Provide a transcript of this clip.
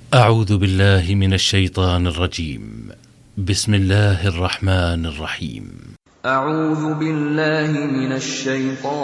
أعوذ بالله من الشيطان الرجيم. بسم الله الرحمن الرحيم. أعوذ بالله من الشيطان